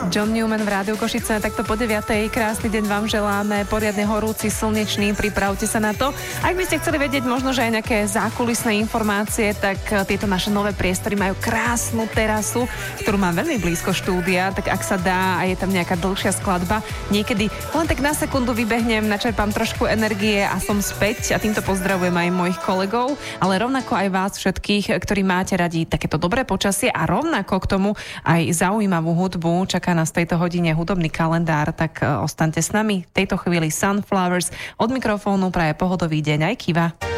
John Newman v Rádiu Košice, takto po 9:00. Krásny deň vám želáme, poriadne horúci, slnečný, pripravte sa na to. Ak by ste chceli vedieť možno, že aj nejaké zákulisné informácie, tak tieto naše nové priestory majú krásnu terasu, ktorú mám veľmi blízko štúdia, tak ak sa dá a je tam nejaká dlhšia skladba, niekedy len tak na sekundu vybehnem, načerpám trošku energie a som späť a týmto pozdravujem aj mojich kolegov, ale rovnako aj vás všetkých, ktorí máte radi takéto dobré počasie a rovnako k tomu aj zaujímavú hudbu. Čaká nás v tejto hodine hudobný kalendár, tak ostaňte s nami. V tejto chvíli Sunflowers, od mikrofónu praje pohodový deň aj Kiva.